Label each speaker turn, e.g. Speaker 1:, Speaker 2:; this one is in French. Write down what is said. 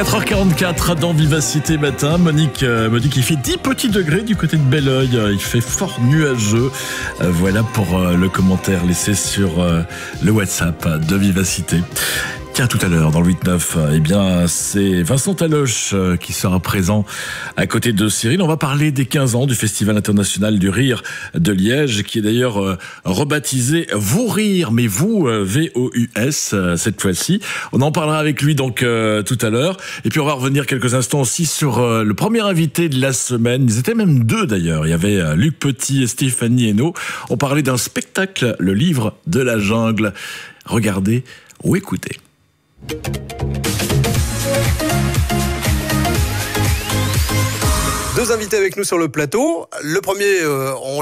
Speaker 1: 4h44 dans Vivacité Matin. Monique me dit qu'il fait 10 petits degrés du côté de Belleuil. Il fait fort nuageux. Voilà pour le commentaire laissé sur le WhatsApp de Vivacité. Tiens, tout à l'heure, dans le 8-9, c'est Vincent Taloche qui sera présent à côté de Cyril. On va parler des 15 ans du Festival international du rire de Liège, qui est d'ailleurs rebaptisé Vous Rire, mais vous, V-O-U-S, cette fois-ci. On en parlera avec lui donc tout à l'heure. Et puis on va revenir quelques instants aussi sur le premier invité de la semaine. Ils étaient même deux d'ailleurs. Il y avait Luc Petit et Stéphanie Hainaut. On parlait d'un spectacle, le livre de la jungle. Regardez ou écoutez.
Speaker 2: Deux invités avec nous sur le plateau. Le premier, on